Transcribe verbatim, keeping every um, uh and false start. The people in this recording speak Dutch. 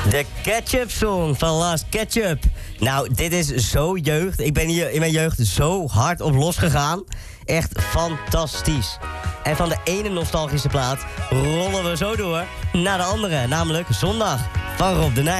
De Ketchup Song van Last Ketchup. Nou, dit is zo jeugd. Ik ben hier in mijn jeugd zo hard op losgegaan. Echt fantastisch. En van de ene nostalgische plaat rollen we zo door naar de andere. Namelijk Zondag van Rob de Nijs.